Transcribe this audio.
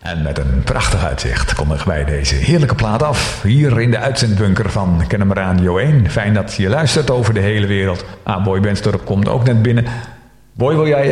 En met een prachtig uitzicht kondigen wij deze heerlijke plaat af. Hier in de uitzendbunker van Kennemer Radio 1. Fijn dat je luistert over de hele wereld. Boy Benstorp komt ook net binnen. Boy, wil jij